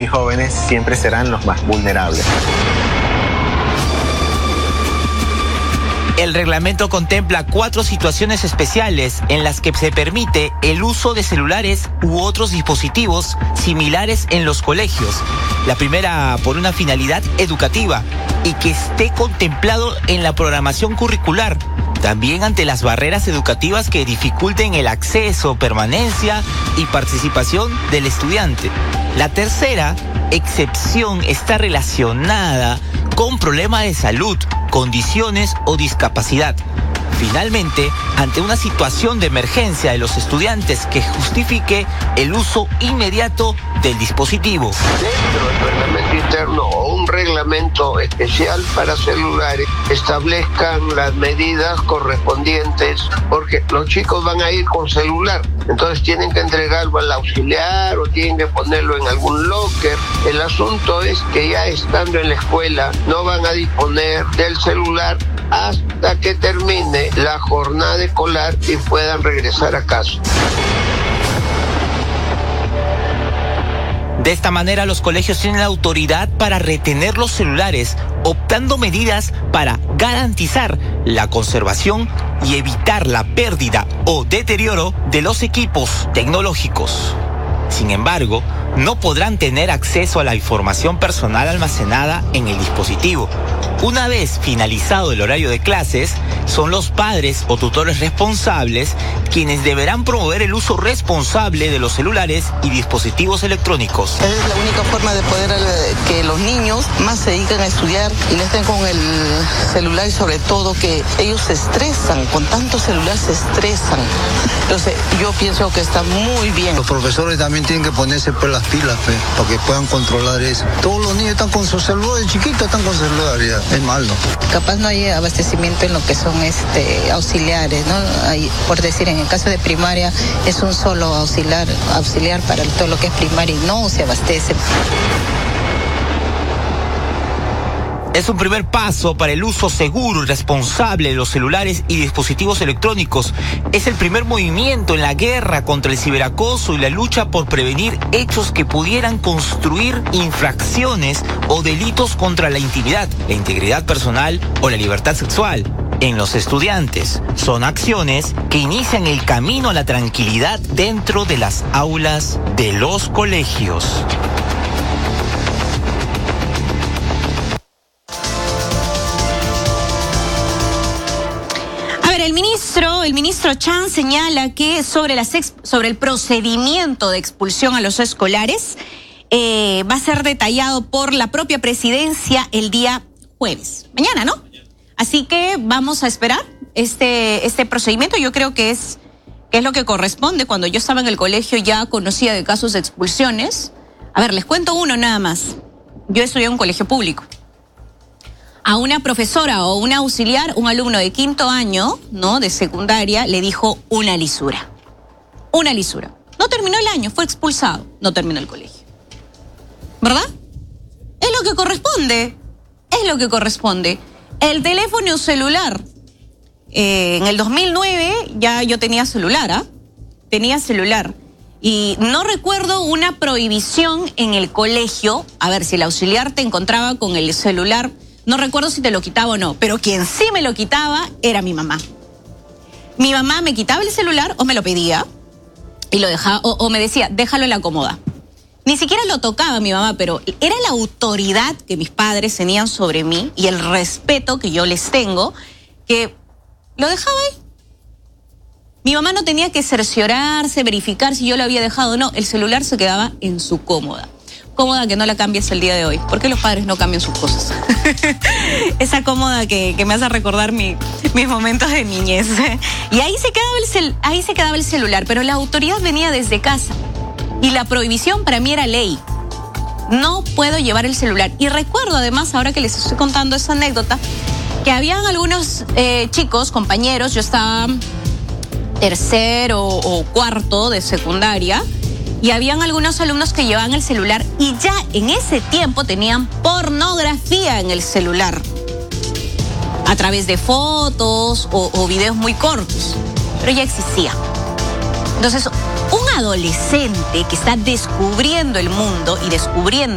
jóvenes siempre serán los más vulnerables. El reglamento contempla 4 situaciones especiales en las que se permite el uso de celulares u otros dispositivos similares en los colegios. La primera, por una finalidad educativa y que esté contemplado en la programación curricular. También ante las barreras educativas que dificulten el acceso, permanencia y participación del estudiante. La tercera excepción está relacionada con problemas de salud, condiciones o discapacidad. Finalmente, ante una situación de emergencia de los estudiantes que justifique el uso inmediato del dispositivo. Dentro del reglamento interno o un reglamento especial para celulares establezcan las medidas correspondientes, porque los chicos van a ir con celular, entonces tienen que entregarlo al auxiliar o tienen que ponerlo en algún locker. El asunto es que ya estando en la escuela no van a disponer del celular hasta que termine la jornada escolar y puedan regresar a casa. De esta manera, los colegios tienen la autoridad para retener los celulares, optando medidas para garantizar la conservación y evitar la pérdida o deterioro de los equipos tecnológicos. Sin embargo, no podrán tener acceso a la información personal almacenada en el dispositivo. Una vez finalizado el horario de clases, son los padres o tutores responsables quienes deberán promover el uso responsable de los celulares y dispositivos electrónicos. Es la única forma de poder que los niños más se dediquen a estudiar y no estén con el celular, y sobre todo que ellos se estresan, con tanto celular se estresan. Entonces yo pienso que está muy bien. Los profesores también tienen que ponerse por las pilas, para que puedan controlar eso. Todos los niños están con su celular, de chiquitos están con celular, ya. Es malo. Capaz no hay abastecimiento en lo que son auxiliares, ¿no? Hay, por decir, en el caso de primaria es un solo auxiliar para todo lo que es primaria y no se abastece. Es un primer paso para el uso seguro y responsable de los celulares y dispositivos electrónicos. Es el primer movimiento en la guerra contra el ciberacoso y la lucha por prevenir hechos que pudieran construir infracciones o delitos contra la intimidad, la integridad personal o la libertad sexual en los estudiantes. Son acciones que inician el camino a la tranquilidad dentro de las aulas de los colegios. El ministro Chan señala que sobre el procedimiento de expulsión a los escolares va a ser detallado por la propia presidencia el día jueves. Mañana, ¿no? Así que vamos a esperar este procedimiento. Yo creo que es lo que corresponde. Cuando yo estaba en el colegio ya conocía de casos de expulsiones. A ver, les cuento uno nada más. Yo estudié en un colegio público. A una profesora o un auxiliar, un alumno de 5º año, ¿no?, de secundaria, le dijo una lisura. Una lisura. No terminó el año, fue expulsado. No terminó el colegio. ¿Verdad? Es lo que corresponde. Es lo que corresponde. El teléfono celular. En el 2009 ya yo tenía celular, ¿ah? Tenía celular. Y no recuerdo una prohibición en el colegio. A ver, si el auxiliar te encontraba con el celular, no recuerdo si te lo quitaba o no, pero quien sí me lo quitaba era mi mamá. Mi mamá me quitaba el celular o me lo pedía y lo dejaba, o me decía, déjalo en la cómoda. Ni siquiera lo tocaba mi mamá, pero era la autoridad que mis padres tenían sobre mí y el respeto que yo les tengo, que lo dejaba ahí. Mi mamá no tenía que cerciorarse, verificar si yo lo había dejado o no. El celular se quedaba en su cómoda. Cómoda que no la cambies el día de hoy. ¿Por qué los padres no cambian sus cosas? Esa cómoda que me hace recordar mis momentos de niñez. Y ahí se quedaba el celular, pero la autoridad venía desde casa. Y la prohibición para mí era ley. No puedo llevar el celular. Y recuerdo además, ahora que les estoy contando esa anécdota, que habían algunos chicos, compañeros, yo estaba tercero o cuarto de secundaria, y habían algunos alumnos que llevaban el celular y ya en ese tiempo tenían pornografía en el celular a través de fotos o videos muy cortos, pero ya existía. Entonces, un adolescente que está descubriendo el mundo y descubriendo